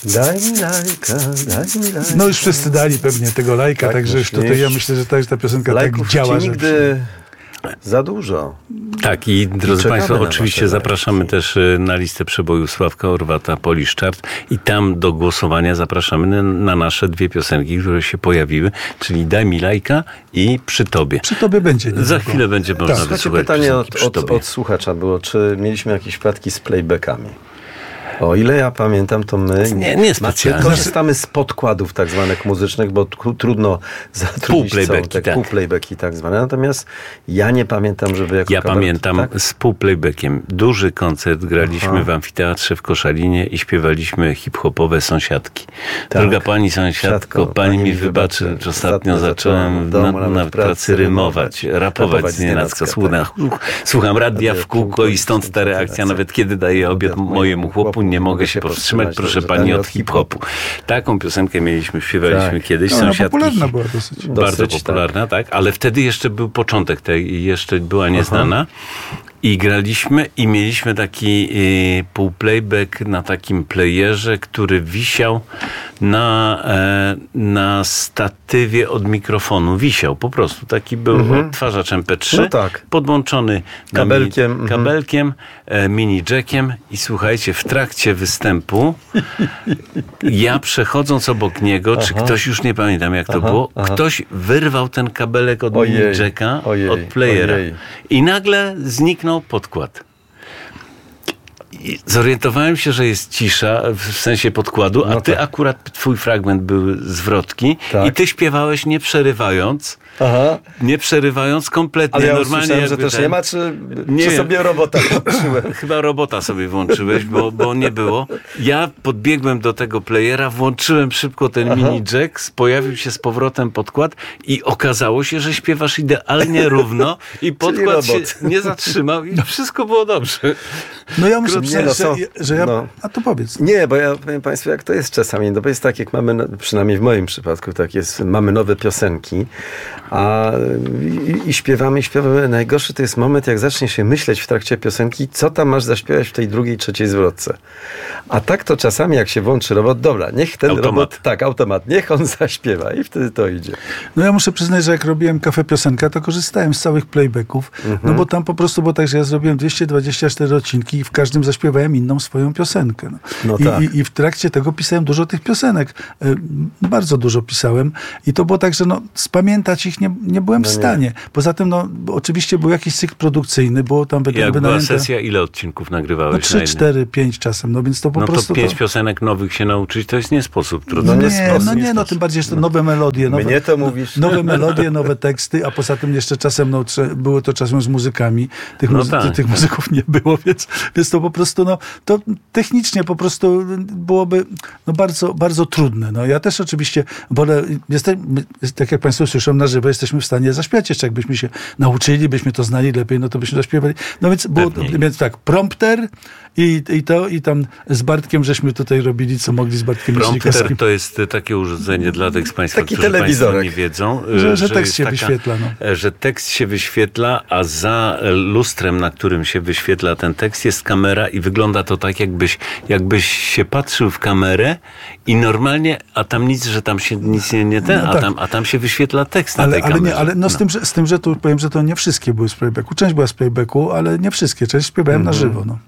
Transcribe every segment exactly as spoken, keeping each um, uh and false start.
Daj mi lajka, daj mi lajka. No już wszyscy dali pewnie tego lajka, Tak, także już tutaj ja myślę, że ta, ta piosenka tak działa. Że nigdy za dużo. Tak i drodzy I Państwo, na oczywiście zapraszamy też na listę przeboju Sławka Orwata, Polish Chart i tam do głosowania zapraszamy na nasze dwie piosenki, które się pojawiły, czyli Daj mi lajka i Przy Tobie. Przy Tobie będzie. Nie Za chwilę będzie można tak. wysłuchać Pytanie od, przy od, tobie. od słuchacza było, czy mieliśmy jakieś wpadki z playbackami? O ile ja pamiętam, to my nie, nie specjalnie. korzystamy z podkładów tak zwanych muzycznych, bo t- trudno zatrudnić Półplaybacki, te tak. półplaybacki tak zwane. Natomiast ja nie pamiętam, żeby jako Ja kabaret, pamiętam tak? z półplaybackiem. Duży koncert graliśmy Aha. w amfiteatrze w Koszalinie i śpiewaliśmy hip-hopowe Sąsiadki. Tak. Droga pani sąsiadko, Siadko, pani mi wybaczy, że ostatnio zacząłem w domu na, nawet pracy rymować, rapować z nienacka. Słucham, słucham radia w kółko i stąd ta reakcja. Nawet kiedy daję obiad mojemu chłopu, nie mogę się powstrzymać. Proszę pani, od hip-hopu. Taką piosenkę mieliśmy, śpiewaliśmy Tak. kiedyś. No, Sąsiadki. popularna była dosyć. Bardzo Dosyć, popularna, tak. Ale wtedy jeszcze był początek tej, jeszcze była nieznana. I graliśmy i mieliśmy taki y, półplayback na takim playerze, który wisiał na, e, na statywie od mikrofonu. Wisiał po prostu. Taki był Mhm. odtwarzacz em pe trzy, No tak. podłączony na Kabelkiem, Mini, mhm. kabelkiem e, mini jackiem i słuchajcie, w trakcie występu ja przechodząc obok niego, czy Aha. ktoś, już nie pamiętam jak to Aha, było, aha. ktoś wyrwał ten kabelek od Ojej, mini jacka, ojej, od playera. ojej. I nagle zniknął podkład. I zorientowałem się, że jest cisza, w sensie podkładu, a No ty tak. akurat, twój fragment był zwrotki Tak. i ty śpiewałeś nie przerywając, Aha. nie przerywając kompletnie. Ale ja Normalnie usłyszałem, że jakby też ten- nie ma, czy, Nie czy wiem. sobie robota włączyłem? Chyba robota sobie włączyłeś, bo, bo nie było. Ja podbiegłem do tego playera, włączyłem szybko ten Aha. mini jack, pojawił się z powrotem podkład i okazało się, że śpiewasz idealnie równo i podkład się robot. nie zatrzymał i wszystko było dobrze. No ja muszę Nie, przyznać, no że, są- że ja... no. A to powiedz. Nie, bo ja powiem Państwu, jak to jest czasami. No bo jest tak, jak mamy, no, przynajmniej w moim przypadku, tak jest, mamy nowe piosenki, a i, i śpiewamy, i śpiewamy. Najgorszy to jest moment, jak zacznie się myśleć w trakcie piosenki, co tam masz zaśpiewać w tej drugiej, trzeciej zwrotce. A tak to czasami, jak się włączy robot, dobra, niech ten Automat. robot, tak, automat, niech on zaśpiewa i wtedy to idzie. No ja muszę przyznać, że jak robiłem Kafe Piosenka, to korzystałem z całych playbacków, no bo tam po prostu było tak, że ja zrobiłem dwieście dwadzieścia cztery odcinki i w każdym zaśpiewałem inną swoją piosenkę. No. No I, tak. i, I w trakcie tego pisałem dużo tych piosenek. Y, Bardzo dużo pisałem i to było tak, że no, spamiętać ich nie, nie byłem No w nie. stanie. Poza tym, no, oczywiście był jakiś cykl produkcyjny, było tam Jak była wynajęte... sesja, ile odcinków nagrywałeś? No na trzy, jednym? cztery, pięć czasem, no więc to po No to prostu... pięć to... piosenek nowych się nauczyć, to jest nie sposób trudny. No No nie nie, sposób, no nie nie, no sposób. tym bardziej, że to nowe melodie. Nowe, Mnie to mówisz. Nowe melodie, nowe teksty, a poza tym jeszcze czasem, no, trze- było to czasem z muzykami. Tych, No muzy- tak. tych muzyków nie było, więc, więc to po prostu, no, to technicznie po prostu byłoby no, bardzo, bardzo trudne. No, ja też oczywiście wolę, jestem, tak jak Państwo słyszą na żywo, jesteśmy w stanie zaśpiewać jeszcze, jakbyśmy się nauczyli, byśmy to znali lepiej, no to byśmy zaśpiewali. No więc było, Pewniej. więc tak, prompter i, i to, i tam z Bartkiem żeśmy tutaj robili, co mogli z Bartkiem Prompter Jeźdźikowskim. to jest takie urządzenie dla tych z Państwa, Taki którzy telewizorek. Państwo nie wiedzą, Że- że tekst jest się wyświetla, no. Że tekst się wyświetla, a za lustrem, na którym się wyświetla ten tekst, jest kamera i wygląda to tak, jakbyś, jakbyś się patrzył w kamerę i normalnie, a tam nic, że tam się nic nie, nie ten, No a, tak. tam, a tam się wyświetla tekst na Ale, tej ale kamerze. nie, ale no z, Tym, że, z tym, że tu powiem, że to nie wszystkie były z playbacku. Część była z playbacku, ale nie wszystkie. Część śpiewałem Mhm. na żywo, no.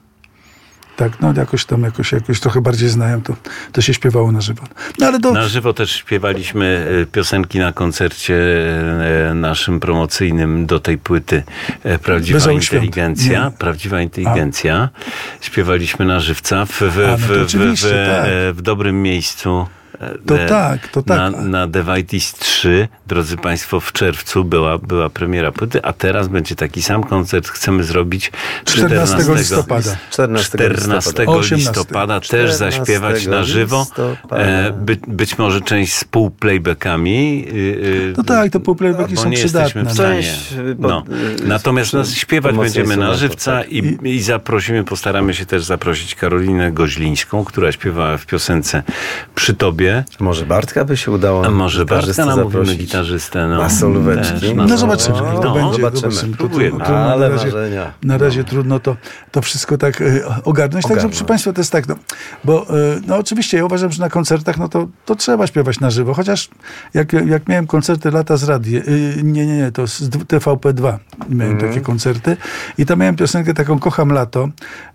Tak, no jakoś tam, jakoś, jakoś trochę bardziej znałem, to, to się śpiewało na żywo. No ale to... Na żywo też śpiewaliśmy e, piosenki na koncercie e, naszym promocyjnym do tej płyty e, Prawdziwa Wesołych Inteligencja. Świąt. Nie. Prawdziwa Inteligencja. Śpiewaliśmy na żywca w, w, A, no to w, w, w, oczywiście, tak. e, w dobrym miejscu. e, To e, tak, to tak. Na, na Devitis trzy, drodzy Państwo, w czerwcu była, była premiera płyty, a teraz będzie taki sam koncert. Chcemy zrobić czternastego listopada. czternastego czternastego osiemnastego listopada też zaśpiewać na żywo. listopada. E, by, być może część z półplaybakami. y, No tak, to półplaybacki bo są nie jesteśmy w przydatne. stanie. Część, y, No. pod- y, Natomiast nas śpiewać promocje będziemy na instrumentów, żywca tak. i, i zaprosimy, postaramy się też zaprosić Karolinę Goźlińską, która śpiewała w piosence Przy Tobie YouTubie. Może Bartka by się udało. A może Bartka namówimy zaprosić. gitarzystę. No. Na solóweczki. Też, No, no zobaczymy, no, jak to no, będzie. zobaczymy. zobaczymy. To, to, Próbujemy. trudno Ale na razie, marzenia. na razie No. trudno to, to wszystko tak y, ogarnąć. Także Ogarnąć. proszę Państwa, to jest tak, no, bo y, no oczywiście ja uważam, że na koncertach no to, to trzeba śpiewać na żywo, chociaż jak, jak miałem koncerty lata z radia, y, nie, nie, nie, to z T V P dwa miałem Mhm. takie koncerty i tam miałem piosenkę taką Kocham lato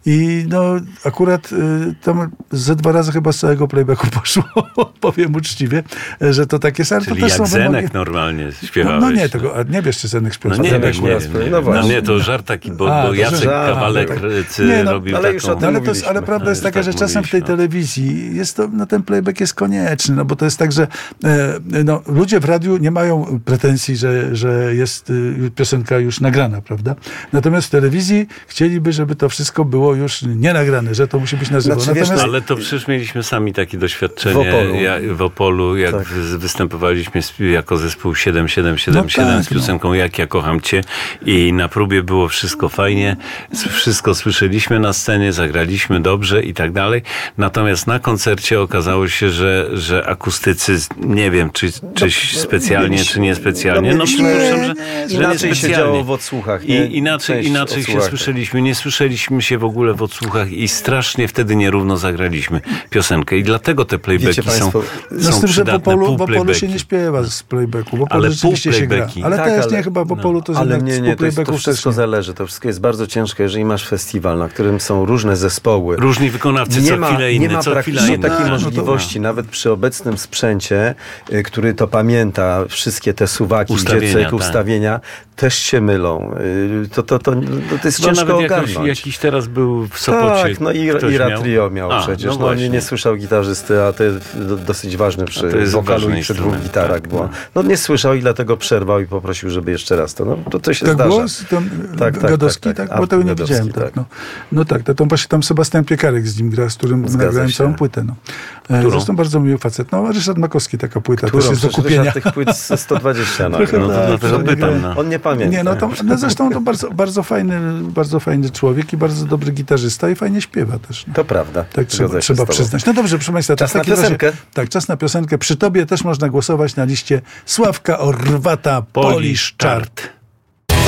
i no akurat y, tam ze dwa razy chyba z całego playbacku poszło, powiem uczciwie, że to takie jest, ale Czyli to też jak są wymogi. Zenek normalnie No, śpiewałeś. no nie, tego, a nie wiesz, czy Zenek śpiewał. No nie, Zenek wiem, nie, raz wiem, powiedział, nie, no wiem. No właśnie. nie, to żart taki, bo, A, bo to Jacek żart, Kawalek tak. cy, Nie, no, robił ale już taką... o tym ale, to, mówiliśmy. ale prawda No, jest już taka, tak że czasem w tej mówiliśmy. telewizji jest to, no, ten playback jest konieczny, no bo to jest tak, że e, no, ludzie w radiu nie mają pretensji, że, że jest y, piosenka już nagrana, prawda? Natomiast w telewizji chcieliby, żeby to wszystko było już nie nagrane, że to musi być na żywo. Znaczy, wiesz, Natomiast Ale to przecież mieliśmy sami takie doświadczenie W Opolu. ja, w Opolu, jak Tak. wy- występowaliśmy z- jako zespół siedem siedem siedem No siedem tak, z piosenką Jak ja kocham cię i na próbie było wszystko fajnie, s- wszystko słyszeliśmy na scenie, zagraliśmy dobrze i tak dalej. Natomiast na koncercie okazało się, że, że akustycy, nie wiem, czy, czy specjalnie, mieliśmy- czy niespecjalnie, no no, mieliśmy- przypuszczam, że, nie, że inaczej się niespecjalnie. działo w odsłuchach. Nie? I inaczej, Część inaczej się odsłuchach. słyszeliśmy. Nie słyszeliśmy się w ogóle w odsłuchach i strasznie wtedy nierówno zagraliśmy piosenkę. I dlatego te playbacki Wiecie są, państwo, no są z tym, że w przydatne, Opolu, pół w Opolu się playbacki. nie śpiewa z playbacku. W Opolu Ale rzeczywiście się gra. pół-playbacki. Ale Tak, też ale- nie, chyba w Opolu to jest Ale jednak nie, z nie, to, jest, to pół-playbacków wszystko też nie. zależy. To wszystko jest bardzo ciężkie, jeżeli masz festiwal, na którym są różne zespoły. Różni wykonawcy, co chwilę inny, nie ma co chwilę praktycznie inny. takiej No to- możliwości, nawet przy obecnym sprzęcie, y, który to pamięta, wszystkie te suwaki, Ustawienia, gdzie cyk, tak. ustawienia, też się mylą. Y, To, to, to, to, to jest Chyba ciężko nawet jakoś, ogarnąć. jakiś teraz był w Sopocie. Tak, no i ktoś Ira miał. Trio miał A, przecież. no No, właśnie. nie, nie słyszał gitarzysty, a to jest do- dosyć ważne przy A to jest wokalu ważny i przy dwóch instrument, gitarach. tak, Było. no. No nie słyszał i dlatego przerwał i poprosił, żeby jeszcze raz to. No to, to się Tak zdarza. było? Z tym Tak, tak, Gadowski, tak, tak? tak. Bo A, tego nie Gadowski, widziałem. Tak. tak. No, no tak, to, to właśnie tam Sebastian Piekarek z nim gra, z którym Zgadza nagrałem się. całą płetę. No. E, Którą? Zresztą bardzo miły facet. No, Ryszard Makowski, taka płyta Którą? też jest do Przecież kupienia. Ryszard tych płyt z sto dwadzieścia na Trochę No to tak, dlatego że pytam. nie- No. On nie pamięta. Nie, no, to, no zresztą to bardzo, bardzo, fajny, bardzo fajny człowiek i bardzo dobry gitarzysta i fajnie śpiewa też. No. To prawda. Tak trzeba, Zgodzę się trzeba z tobą. przyznać. No dobrze, proszę Państwa, to Czas w na takim razie- piosenkę. Tak, czas na piosenkę. Przy Tobie też można głosować na liście Sławka Orwata Polish Chart.